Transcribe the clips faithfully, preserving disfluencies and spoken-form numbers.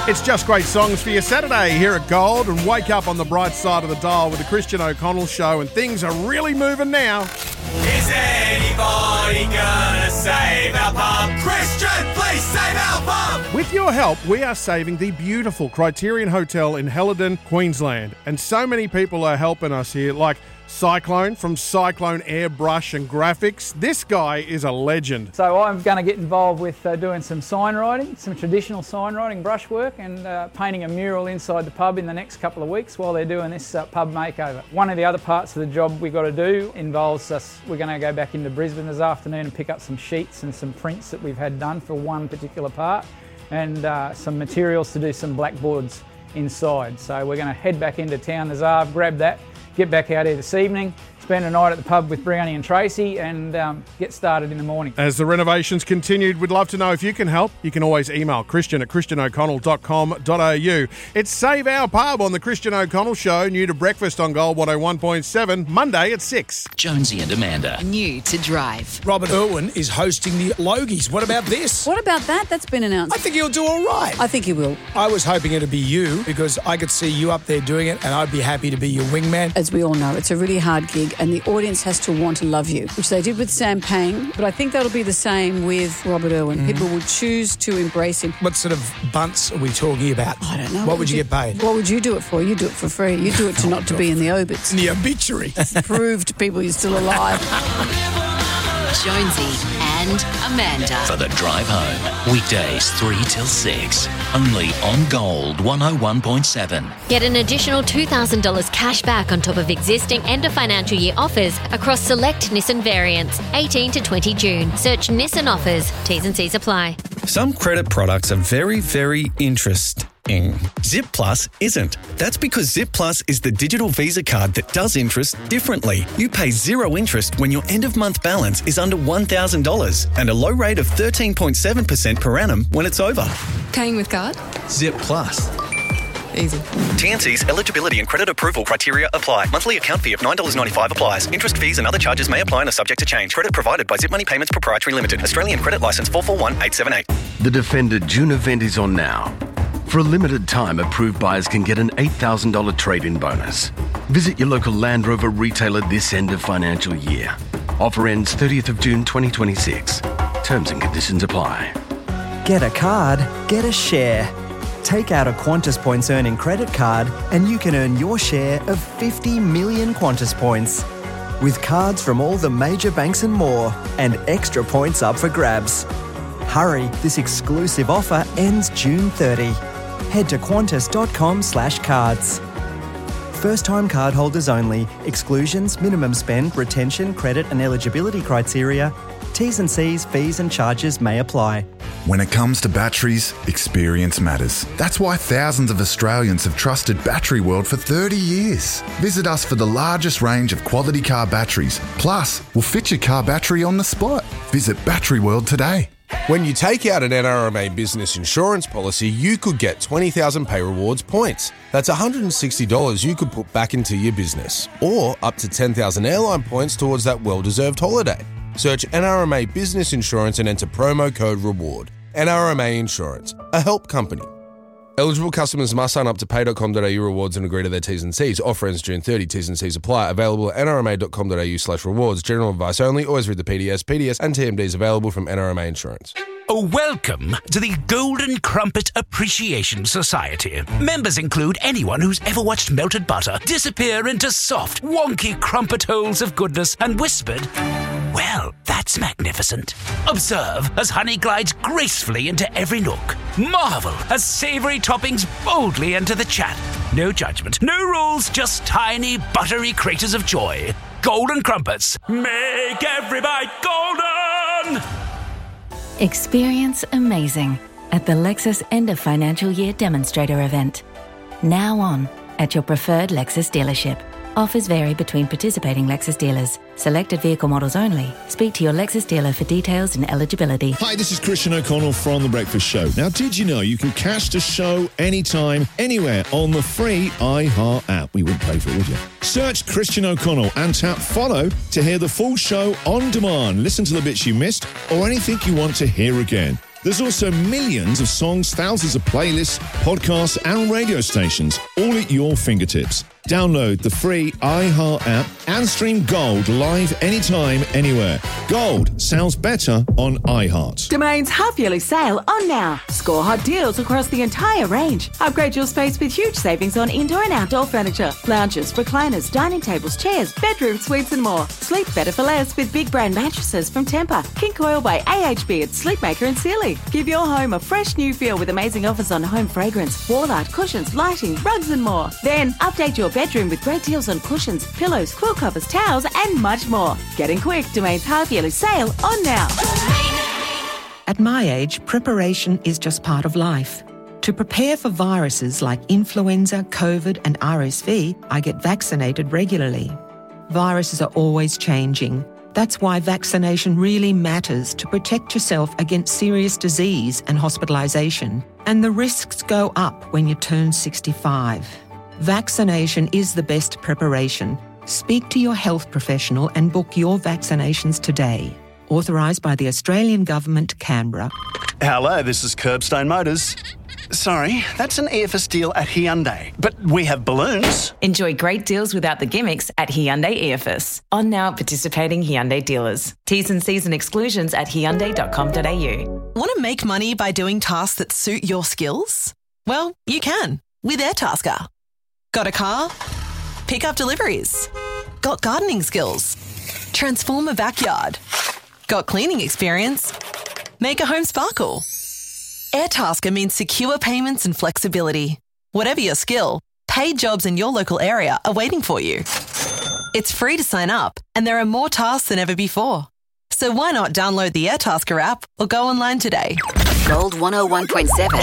It's just great songs for your Saturday here at Gold, and wake up on the bright side of the dial with the Christian O'Connell Show, and things are really moving now. Is anybody gonna save our pub? Christian, please save our pub! With your help, we are saving the beautiful Criterion Hotel in Helidon, Queensland. And so many people are helping us here, like Cyclone from Cyclone Airbrush and Graphics. This guy is a legend. So I'm going to get involved with uh, doing some sign writing, some traditional sign writing brushwork, and uh, painting a mural inside the pub in the next couple of weeks while they're doing this uh, pub makeover. One of the other parts of the job we've got to do involves us, we're going to go back into Brisbane this afternoon and pick up some sheets and some prints that we've had done for one particular part, and uh, some materials to do some blackboards inside. So we're going to head back into town this afternoon, grab that, get back out here this evening, spend a night at the pub with Brownie and Tracy, and um, get started in the morning. As the renovations continued, we'd love to know if you can help. You can always email Christian at christian o'connell dot com dot a u. It's Save Our Pub on the Christian O'Connell Show, new to breakfast on Gold one oh one point seven, Monday at six. Jonesy and Amanda. New to drive. Robert Irwin is hosting the Logies. What about this? What about that? That's been announced. I think he'll do all right. I think he will. I was hoping it'd be you, because I could see you up there doing it, and I'd be happy to be your wingman. As we all know, it's a really hard gig, and the audience has to want to love you, which they did with Sam Payne, but I think that'll be the same with Robert Irwin. Mm. People will choose to embrace him. What sort of bunts are we talking about? I don't know. What, what would you, you get paid? What would you do it for? You do it for free. You do it to oh, not to be in the obits. In the obituary. Prove to people you're still alive. Jonesy and Amanda. For the drive home. Weekdays three till six. Only on Gold one oh one point seven. Get an additional two thousand dollars cash back on top of existing end of financial year offers across select Nissan variants. eighteen to twenty June. Search Nissan offers. T's and C's apply. Some credit products are very, very interesting. Zip Plus isn't. That's because Zip Plus is the digital Visa card that does interest differently. You pay zero interest when your end-of-month balance is under one thousand dollars and a low rate of thirteen point seven percent per annum when it's over. Paying with card? Zip Plus. Easy. T N C's eligibility and credit approval criteria apply. Monthly account fee of nine dollars ninety-five applies. Interest fees and other charges may apply and are subject to change. Credit provided by Zip Money Payments Proprietary Limited. Australian credit licence four four one eight seven eight. The Defender June event is on now. For a limited time, approved buyers can get an eight thousand dollars trade-in bonus. Visit your local Land Rover retailer this end of financial year. Offer ends thirtieth of June twenty twenty-six. Terms and conditions apply. Get a card, get a share. Take out a Qantas Points earning credit card and you can earn your share of fifty million Qantas Points. With cards from all the major banks and more, and extra points up for grabs. Hurry, this exclusive offer ends June thirtieth. Head to qantas.com slash cards. First-time cardholders only. Exclusions, minimum spend, retention, credit and eligibility criteria. T's and C's, fees and charges may apply. When it comes to batteries, experience matters. That's why thousands of Australians have trusted Battery World for thirty years. Visit us for the largest range of quality car batteries. Plus, we'll fit your car battery on the spot. Visit Battery World today. When you take out an N R M A business insurance policy, you could get twenty thousand Pay Rewards points. That's one hundred sixty dollars you could put back into your business. Or up to ten thousand airline points towards that well-deserved holiday. Search N R M A Business Insurance and enter promo code REWARD. N R M A Insurance, a help company. Eligible customers must sign up to pay dot com dot a u rewards and agree to their T's and C's. Offer ends June thirtieth. T's and C's apply. Available at n r m a dot com dot a u slash rewards. General advice only. Always read the P D S. P D S and T M Ds available from N R M A Insurance. Oh, welcome to the Golden Crumpet Appreciation Society. Members include anyone who's ever watched melted butter disappear into soft, wonky crumpet holes of goodness and whispered, "Well, that's magnificent." Observe as honey glides gracefully into every nook. Marvel as savoury toppings boldly enter the chat. No judgment, no rules, just tiny, buttery craters of joy. Golden Crumpets. Make every bite golden! Experience amazing at the Lexus End of Financial Year Demonstrator event. Now on at your preferred Lexus dealership. Offers vary between participating Lexus dealers. Selected vehicle models only. Speak to your Lexus dealer for details and eligibility. Hi, this is Christian O'Connell from The Breakfast Show. Now, did you know you can catch the show anytime, anywhere on the free iHeart app? We wouldn't pay for it, would you? Search Christian O'Connell and tap follow to hear the full show on demand. Listen to the bits you missed or anything you want to hear again. There's also millions of songs, thousands of playlists, podcasts and radio stations, all at your fingertips. Download the free iHeart app and stream Gold live anytime, anywhere. Gold sounds better on iHeart. Domain's half-yearly sale on now. Score hot deals across the entire range. Upgrade your space with huge savings on indoor and outdoor furniture, lounges, recliners, dining tables, chairs, bedroom suites and more. Sleep better for less with big brand mattresses from Tempur, King Coil by A H B at Sleepmaker and Sealy. Give your home a fresh new feel with amazing offers on home fragrance, wall art, cushions, lighting, rugs and more. Then update your bedroom with great deals on cushions, pillows, quill covers, towels and much more. Getting quick, Domain's half-yearly sale on now. At my age, preparation is just part of life. To prepare for viruses like influenza, COVID and R S V, I get vaccinated regularly. Viruses are always changing. That's why vaccination really matters to protect yourself against serious disease and hospitalisation. And the risks go up when you turn sixty-five. Vaccination is the best preparation. Speak to your health professional and book your vaccinations today. Authorised by the Australian Government, Canberra. Hello, this is Curbstone Motors. Sorry, that's an E F S deal at Hyundai. But we have balloons. Enjoy great deals without the gimmicks at Hyundai E F S. On now at participating Hyundai dealers. T's and C's and exclusions at hyundai dot com dot a u. Want to make money by doing tasks that suit your skills? Well, you can with Airtasker. Got a car? Pick up deliveries. Got gardening skills? Transform a backyard. Got cleaning experience? Make a home sparkle. Airtasker means secure payments and flexibility. Whatever your skill, paid jobs in your local area are waiting for you. It's free to sign up, and there are more tasks than ever before. So why not download the Airtasker app or go online today? Gold one oh one point seven.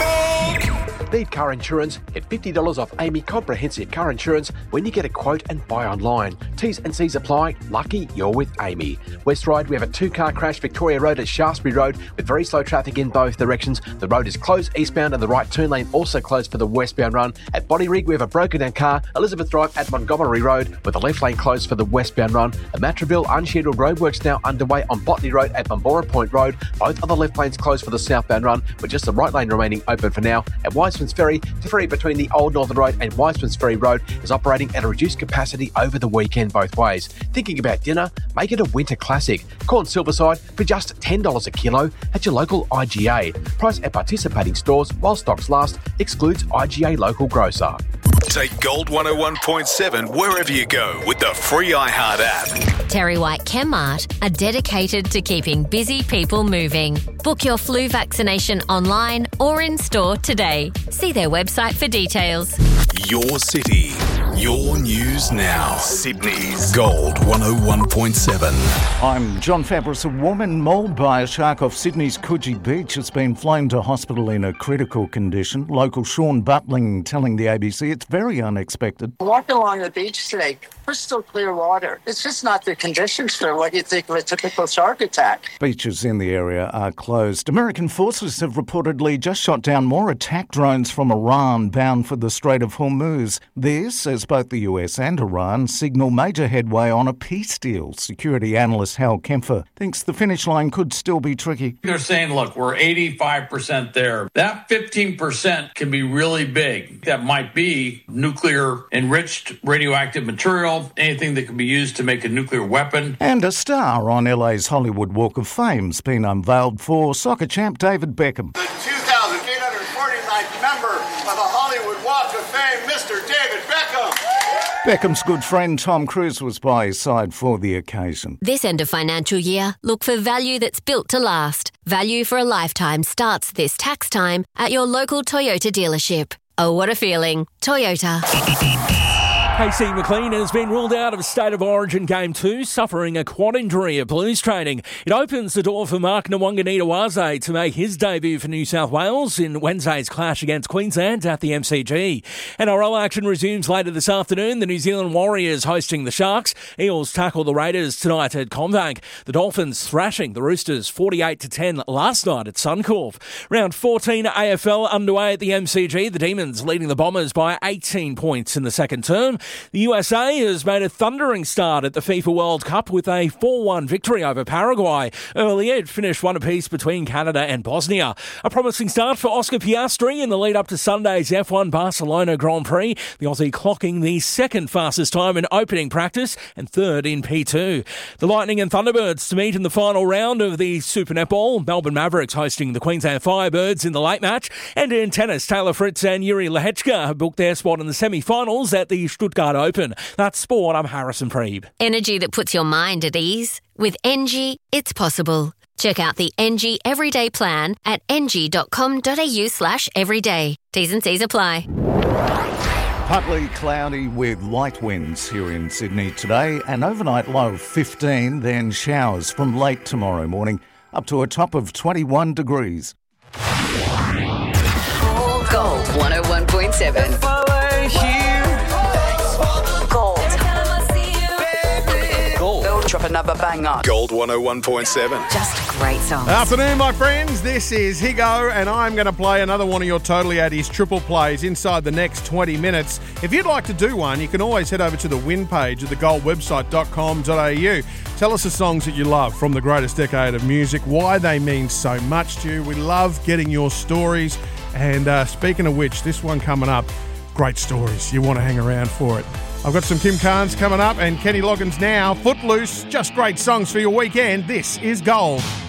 Need car insurance? Get fifty dollars off Amy Comprehensive Car Insurance when you get a quote and buy online. T's and C's apply. Lucky you're with Amy. West Ryde, we have a two-car crash Victoria Road at Shaftesbury Road with very slow traffic in both directions. The road is closed eastbound and the right turn lane also closed for the westbound run. At Bodyrig, we have a broken down car, Elizabeth Drive at Montgomery Road with the left lane closed for the westbound run. At Matraville, unscheduled roadworks now underway on Botany Road at Bombora Point Road. Both other left lanes closed for the southbound run with just the right lane remaining open for now. At Wiseman's Ferry, the ferry between the Old Northern Road and Wiseman's Ferry Road is operating at a reduced capacity over the weekend both ways. Thinking about dinner? Make it a winter classic. Corn Silverside for just ten dollars a kilo at your local I G A. Price at participating stores while stocks last. Excludes I G A local grocer. Take Gold one oh one point seven wherever you go with the free iHeart app. Terry White Chemmart are dedicated to keeping busy people moving. Book your flu vaccination online or in store today. See their website for details. Your city, your news now. Sydney's Gold one oh one point seven. I'm John Fabris. A woman mauled by a shark off Sydney's Coogee Beach has been flown to hospital in a critical condition. Local Sean Butling telling the A B C it's very unexpected. Walking along the beach today, crystal clear water. It's just not the conditions for what you think of a typical shark attack. Beaches in the area are closed. American forces have reportedly just shot down more attack drones from Iran bound for the Strait of Hormuz. This, as both the U S and Iran signal major headway on a peace deal. Security analyst Hal Kempfer thinks the finish line could still be tricky. They're saying, look, we're eighty-five percent there. That fifteen percent can be really big. That might be nuclear enriched radioactive material, anything that can be used to make a nuclear weapon. And a star on L A's Hollywood Walk of Fame's been unveiled for soccer champ David Beckham. The two thousand eight hundred forty-ninth member of the Hollywood Walk of Fame, Mister David Beckham. Beckham's good friend Tom Cruise was by his side for the occasion. This end of financial year, look for value that's built to last. Value for a lifetime starts this tax time at your local Toyota dealership. Oh, what a feeling. Toyota. K C McLean has been ruled out of State of Origin Game two, suffering a quad injury at Blues training. It opens the door for Mark Nwanganitawaze to make his debut for New South Wales in Wednesday's clash against Queensland at the M C G. N R L action resumes later this afternoon. The New Zealand Warriors hosting the Sharks. Eels tackle the Raiders tonight at CommBank. The Dolphins thrashing the Roosters forty-eight to ten last night at Suncorp. Round fourteen A F L underway at the M C G. The Demons leading the Bombers by eighteen points in the second term. The U S A has made a thundering start at the FIFA World Cup with a four one victory over Paraguay. Earlier, it finished one apiece between Canada and Bosnia. A promising start for Oscar Piastri in the lead up to Sunday's F one Barcelona Grand Prix. The Aussie clocking the second fastest time in opening practice and third in P two. The Lightning and Thunderbirds to meet in the final round of the Super Netball. Melbourne Mavericks hosting the Queensland Firebirds in the late match. And in tennis, Taylor Fritz and Yuri Lehechka have booked their spot in the semi-finals at the Stuttgart Open. That's sport. I'm Harrison Preeb. Energy that puts your mind at ease. With Engie, it's possible. Check out the Engie Everyday Plan at engie.com.au slash everyday. T's and C's apply. Partly cloudy with light winds here in Sydney today. An overnight low of fifteen, then showers from late tomorrow morning up to a top of twenty-one degrees. Gold one oh one point seven. Gold. Gold. Drop another banger. Gold one oh one point seven. Just great songs. Afternoon, my friends. This is Higo, and I'm going to play another one of your Totally Addies triple plays inside the next twenty minutes. If you'd like to do one, you can always head over to the win page at the gold website dot com dot a u. Tell us the songs that you love from the greatest decade of music, why they mean so much to you. We love getting your stories. And uh, speaking of which, this one coming up, great stories. You want to hang around for it. I've got some Kim Carnes coming up and Kenny Loggins now. Footloose, just great songs for your weekend. This is Gold.